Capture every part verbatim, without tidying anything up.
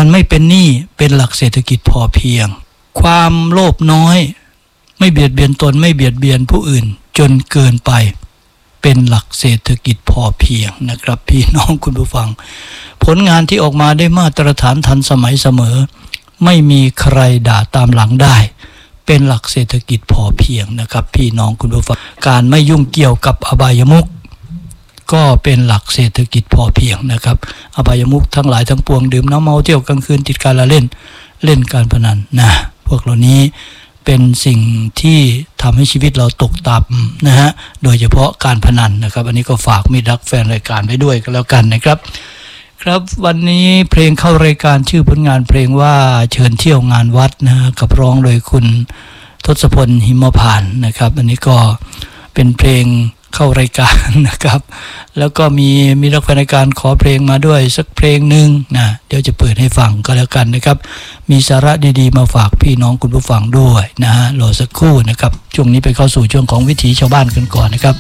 การไม่เป็นหนี้เป็นหลักเศรษฐกิจพอเพียงความโลภน้อยไม่เบียดเบียนตนไม่เบียดเบียนผู้อื่นจนเกินไปเป็นหลักเศรษฐกิจพอเพียงนะครับพี่น้องคุณผู้ฟังผลงานที่ออกมาได้มาตรฐานทันสมัยเสมอไม่มีใครด่าตามหลังได้เป็นหลักเศรษฐกิจพอเพียงนะครับพี่น้องคุณผู้ฟังการไม่ยุ่งเกี่ยวกับอบายมุขก็เป็นหลักเศรษฐกิจพอเพียงนะครับอบายมุขทั้งหลายทั้งปวงดื่มน้ำเมาเที่ยวกลางคืนติดการละเล่นเล่นการพนันนะพวกเหล่านี้เป็นสิ่งที่ทำให้ชีวิตเราตกต่ำนะฮะโดยเฉพาะการพนันนะครับอันนี้ก็ฝากมิตรรักแฟนรายการไว้ด้วยก็แล้วกันนะครับครับวันนี้เพลงเข้ารายการชื่อผลงานเพลงว่าเชิญเที่ยวงานวัดนะกับร้องโดยคุณทศพลหิมพานต์นะครับอันนี้ก็เป็นเพลงเข้ารายการนะครับแล้วก็มีมีรักแฟนรายการขอเพลงมาด้วยสักเพลงหนึ่งนะเดี๋ยวจะเปิดให้ฟังก็แล้วกันนะครับมีสาระดีๆมาฝากพี่น้องคุณผู้ฟังด้วยนะฮะรอสักครู่นะครับช่วงนี้ไปเข้าสู่ช่วงของวิถีชาวบ้านกันก่อนนะครับ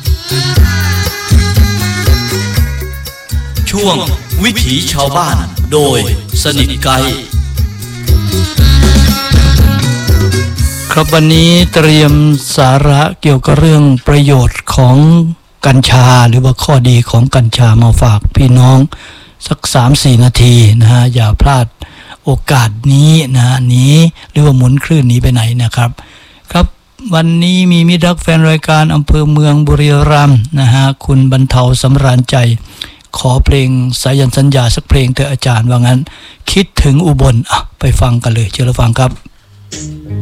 ช่วงวิถีชาวบ้านโดยสนิทไกครับวันนี้เตรียมสาระเกี่ยวกับเรื่องประโยชน์ของกัญชาหรือว่าข้อดีของกัญชามาฝากพี่น้องสัก สามถึงสี่ นาทีนะฮะอย่าพลาดโอกาสนี้นะนี้หรือว่าหมุนคลื่นนี้ไปไหนนะครับครับวันนี้มีมิตรรักแฟนรายการอำเภอเมืองบุรีรัมย์นะฮะคุณบรรเทาสำราญใจขอเพลงสายันสัญญาสักเพลงเถอะอาจารย์ว่างั้นคิดถึงอุบลอ่ะไปฟังกันเลยเชิญรับฟังครับ